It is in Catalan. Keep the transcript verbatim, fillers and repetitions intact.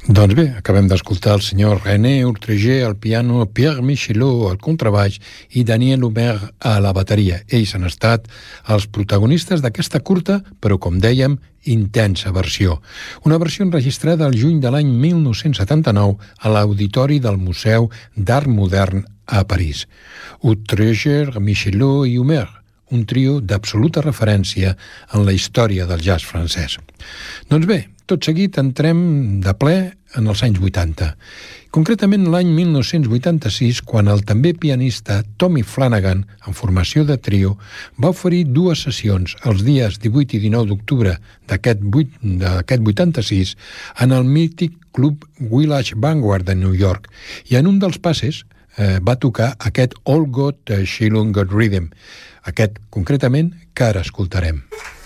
Doncs bé, acabem d'escoltar el senyor René Urtreger al piano, Pierre Michelot al contrabaix i Daniel Humer a la bateria. Ells han estat els protagonistes d'aquesta curta, però com dèiem, intensa versió. Una versió enregistrada el juny de l'any mil nou-cents setanta-nou a l'Auditori del Museu d'Art Modern a París. Urtreger, Michelot i Humer, un trio d'absoluta referència en la història del jazz francès. Doncs bé, tot seguit entrem de ple en els anys vuitanta. Concretament l'any mil nou-cents vuitanta-sis, quan el també pianista Tommy Flanagan, en formació de trio, va oferir dues sessions els dies divuit i dinou d'octubre d'aquest vuitanta-sis en el mític club Village Vanguard de New York, i en un dels passes eh, va tocar aquest All Got Shillong Got Rhythm, aquest concretament que ara escoltarem.